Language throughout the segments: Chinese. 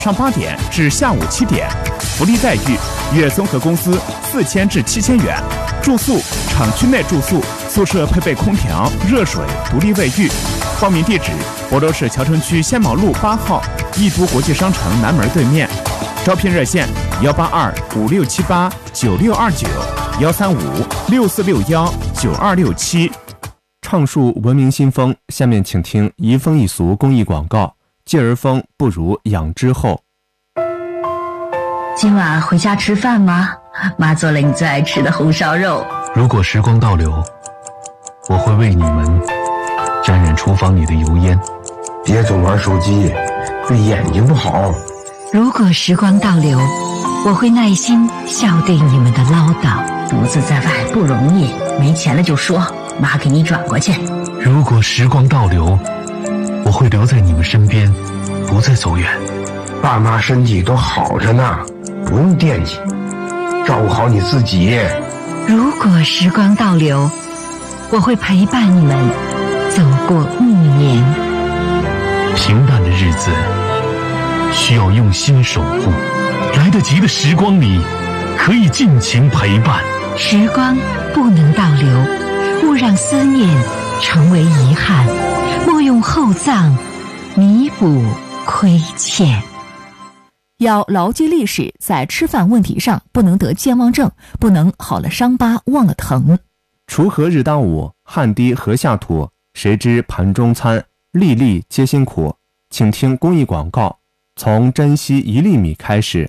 上8点至下午7点，福利待遇：月综合工资4000至7000元，住宿厂区内住宿，宿舍配备空调、热水、独立卫浴。报名地址：亳州市谯城区仙毛路8号易都国际商城南门对面。招聘热线：18256789629，13564619267。 畅述文明新风，下面请听移风易俗公益广告。戒而风不如养之后。 今晚回家吃饭吗？妈做了你最爱吃的红烧肉。 如果时光倒流，我会为你们沾染厨房里的油烟。 别总玩手机，对眼睛不好。 如果时光倒流，我会耐心笑对你们的唠叨。独自在外不容易，没钱了就说，妈给你转过去。 如果时光倒流，我会留在你们身边，不再走远。 爸妈身体都好着呢，不用惦记，照顾好你自己。 如果时光倒流，我会陪伴你们走过暮年。 平淡的日子需要用心守护，来得及的时光里可以尽情陪伴。 时光不能倒流，勿让思念成为遗憾，莫用厚葬弥补亏欠。 要牢记历史，在吃饭问题上不能得健忘症，不能好了伤疤忘了疼。 锄禾日当午，汗滴禾下土，谁知盘中餐，粒粒皆辛苦。请听公益广告，从珍惜1粒米开始。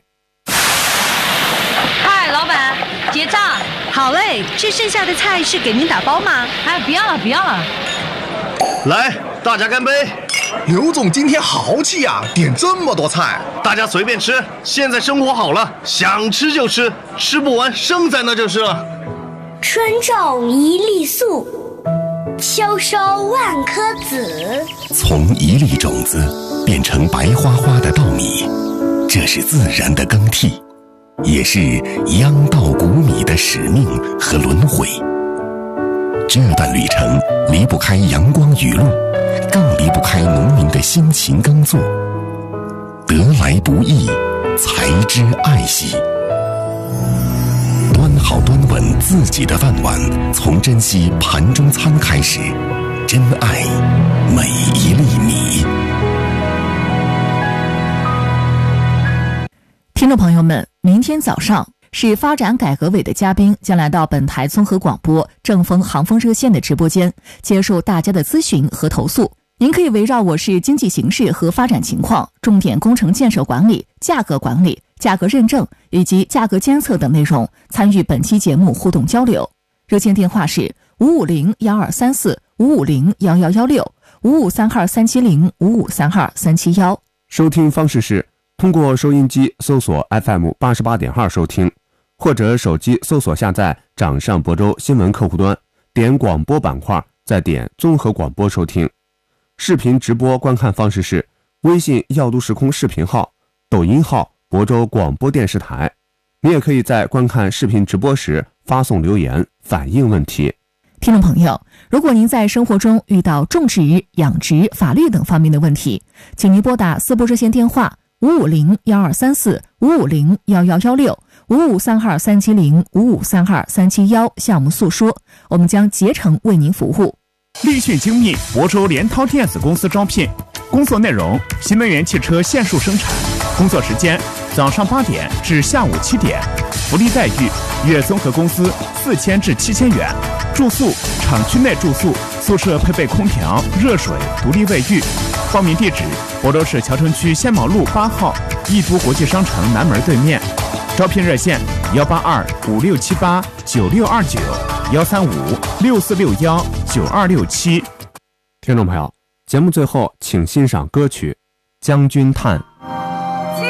嗨，老板，结账。好嘞，这剩下的菜是给您打包吗？哎，不要了，不要了。 来，大家干杯！ 刘总今天豪气啊，点这么多菜， 大家随便吃。现在生活好了，想吃就吃，吃不完剩在那就是了。 春种一粒粟，秋收万颗子。 从1粒种子变成白花花的稻米，这是自然的更替，也是秧稻谷米的使命和轮回。这段旅程离不开阳光雨露，更离不开农民的辛勤耕作。得来不易，才知爱惜。端好端稳自己的饭碗，从珍惜盘中餐开始，珍爱每1粒米。 听众朋友们，明天早上市发展改革委的嘉宾将来到本台综合广播正风航风热线的直播间，接受大家的咨询和投诉。您可以围绕我市经济形势和发展情况、重点工程建设管理、价格管理、价格认证以及价格监测等内容参与本期节目互动交流。热线电话是5501234 5501116 5532370 收听方式是通过收音机搜索 FM88.2 收听，或者手机搜索下载掌上亳州新闻客户端，点广播板块，再点综合广播收听。视频直播观看方式是微信耀都时空视频号、抖音号亳州广播电视台。你也可以在观看视频直播时发送留言反映问题。 听众朋友，如果您在生活中遇到种植、养殖、法律等方面的问题，请您拨打4部热线电话5501234 5501116 5532370 5532371向我们诉说，我们将竭诚为您服务。 立讯精密亳州联涛电子公司招聘，工作内容：新能源汽车线束生产，工作时间：早上8点至下午7点，福利待遇：月综合工资4000至7000元，住宿厂区内住宿，宿舍配备空调、热水、独立卫浴。报名地址：亳州市谯城区仙毛路8号易都国际商城南门对面。招聘热线：18256789629。13564619267。 听众朋友，节目最后请欣赏歌曲《将军叹》。